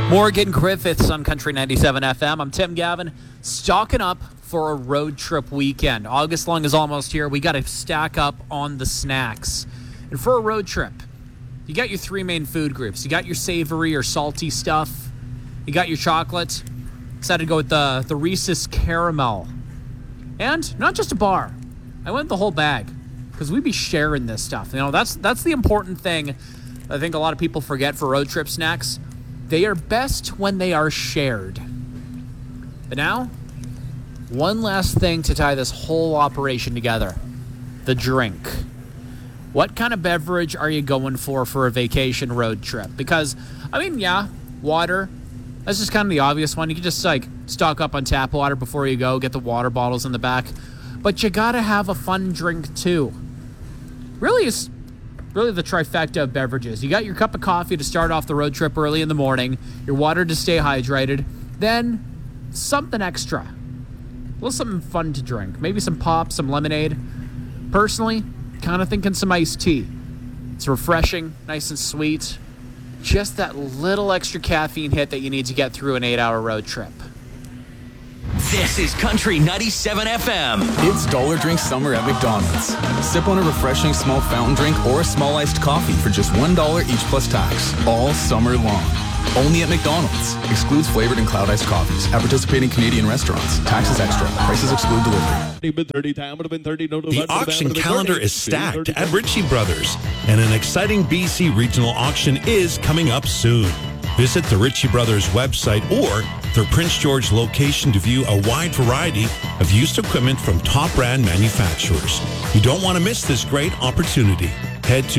Morgan Griffiths on Country 97 FM. I'm Tim Gavin, stocking up for a road trip weekend. August long is almost here. We got to stack up on the snacks. And for a road trip, you got your three main food groups. You got your savory or salty stuff. You got your chocolate. Decided to go with the Reese's Caramel. And not just a bar. I went the whole bag because we'd be sharing this stuff. You know, that's the important thing I think a lot of people forget for road trip snacks. They are best when they are shared. But now, one last thing to tie this whole operation together. The drink. What kind of beverage are you going for a vacation road trip? Because, I mean, yeah, water. That's just kind of the obvious one. You can just, stock up on tap water before you go. Get the water bottles in the back. But you gotta have a fun drink, too. Really the trifecta of beverages. You got your cup of coffee to start off the road trip early in the morning, your water to stay hydrated, then something extra. A little something fun to drink. Maybe some pop, some lemonade. Personally, kind of thinking some iced tea. It's refreshing, nice and sweet. Just that little extra caffeine hit that you need to get through an 8-hour road trip. This is Country 97 FM. It's Dollar Drink Summer at McDonald's. Sip on a refreshing small fountain drink or a small iced coffee for just $1 each plus tax. All summer long. Only at McDonald's. Excludes flavored and cloud iced coffees. At participating Canadian restaurants. Taxes extra. Prices exclude delivery. The auction calendar is stacked at Ritchie Brothers, and an exciting BC regional auction is coming up soon. Visit the Ritchie Brothers website or their Prince George location to view a wide variety of used equipment from top brand manufacturers. You don't want to miss this great opportunity. Head to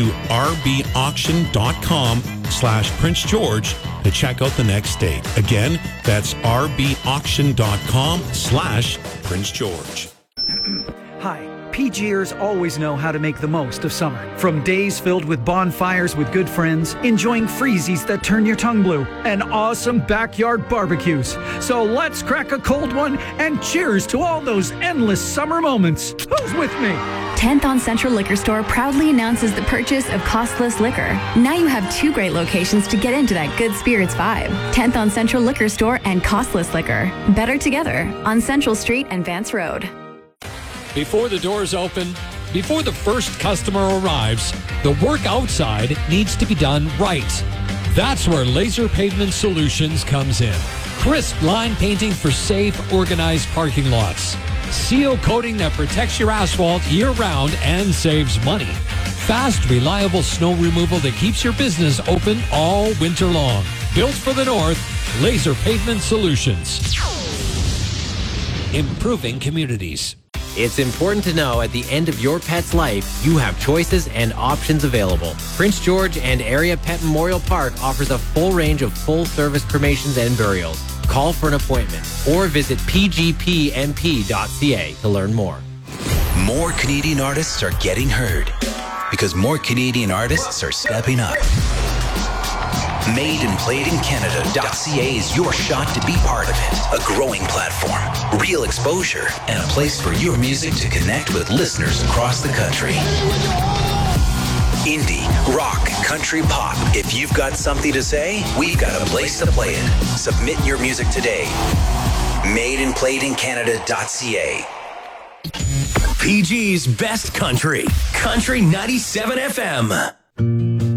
rbauction.com/Prince George to check out the next date. Again, that's rbauction.com/Prince George. Hi. PGers always know how to make the most of summer. From days filled with bonfires with good friends, enjoying freezies that turn your tongue blue, and awesome backyard barbecues. So let's crack a cold one and cheers to all those endless summer moments. Who's with me? 10th on Central Liquor Store proudly announces the purchase of Costless Liquor. Now you have two great locations to get into that good spirits vibe. 10th on Central Liquor Store and Costless Liquor. Better together on Central Street and Vance Road. Before the doors open, before the first customer arrives, the work outside needs to be done right. That's where Laser Pavement Solutions comes in. Crisp line painting for safe, organized parking lots. Seal coating that protects your asphalt year-round and saves money. Fast, reliable snow removal that keeps your business open all winter long. Built for the North, Laser Pavement Solutions. Improving communities. It's important to know at the end of your pet's life, you have choices and options available. Prince George and Area Pet Memorial Park offers a full range of full-service cremations and burials. Call for an appointment or visit pgpmp.ca to learn more. More Canadian artists are getting heard because more Canadian artists are stepping up. MadeandPlayedInCanada.ca is your shot to be part of it. A growing platform, real exposure, and a place for your music to connect with listeners across the country. Indie, rock, country, pop. If you've got something to say, we've got a place to play it. Submit your music today. MadeandPlayedInCanada.ca. PG's Best Country. Country 97 FM.